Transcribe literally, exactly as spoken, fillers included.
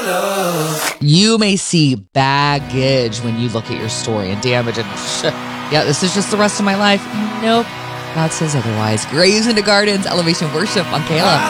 You may see baggage when you look at your story and damage and yeah, this is just the rest of my life. Nope. God says otherwise. Graves into Gardens, Elevation Worship on K L M.